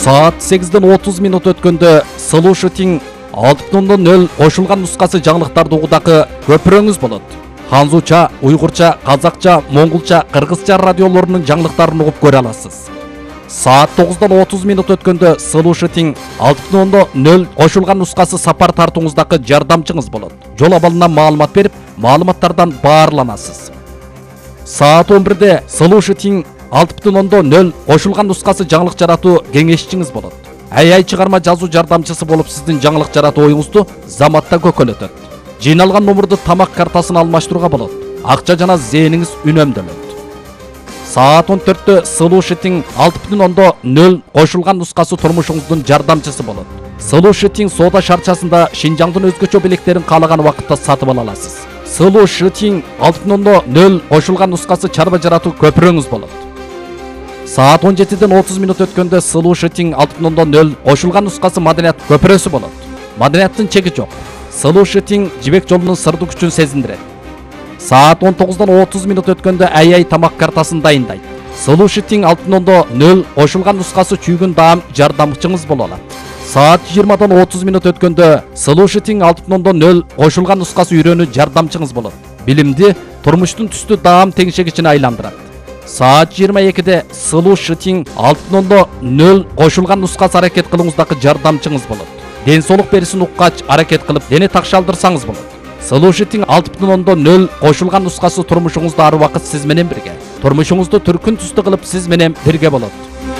Saat 8:30 өткөндө Solution 6.0 кошулган нускасы жаңылыктарды угудагы көпүрөңүз болот. Ханзуча, уйгурча, казакча, монголча, кыргызча радиолорунун жаңылыктарын угуп көрө аласыз. Saat 9:30 өткөндө Solution 6.0 кошулган нускасы сапар тартууңуздагы жардамчыңыз болот. Жол абалынан маалымат берип, маалыматтардан баарланасыз. Saat 11-де Solution 6.0 кошулган нускасы жаңылык жаратуу кеңешчиңиз болот. AI чыгарма жазуу жардамчысы болуп сиздин жаңылык жаратуу оюңузду заматта көкөлөтөт. Жыйналган номурду тамак картасын алмаштырууга болот. Акча жана зээниңиз үнөмдөлөт. Saat 14-тө Solution 6.0 кошулган нускасы турмушуңуздун жардамчысы болот. Solution соода шарчасында Шинжаңдын өзгөчө белектерин каалаган убакытта сатып ала аласыз. Solution 6.0 кошулган нускасы чарба жаратуу көпүрөңүз болот. Saat 17:30 өткөндө Solution 6.0 кошулган нускасы маданият көпүрөсү болот. Маданияттын чеги жок. Solution жибек жолунун сырдуу күчүн сезиндирет. Saat 19:30 өткөндө AI тамак картасын дайындайт. Solution 6.0 кошулган нускасы чүйгүн даам жардамчыңыз боло алат. Saat 20:30 өткөндө Solution 6.0 кошулган нускасы үйрөнүү жардамчыңыз болот. Билимди турмуштун түстүү даам теңшегичине айландырат. Saat 22-де Solution 6.0 кошулган нускасы аракет кылууңуздагы жардамчыңыз болот. Ден соолук берисин уккач аракет кылып, дене такшалдырсаңыз болот. Solution 6.0 кошулган нускасы турмушуңузда ар убакыт сиз менен бирге. Турмушуңузду түркүн түстүү кылып сиз менен бирге болот.